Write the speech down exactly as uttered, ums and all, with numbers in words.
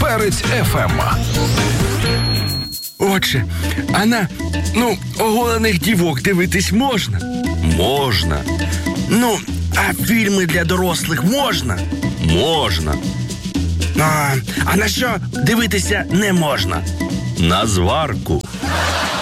Перець еф ем. Отже, а на, ну, оголених дівок дивитись можна? Можна. Ну, а фільми для дорослих можна? Можна. А, а на що дивитися не можна? На зварку.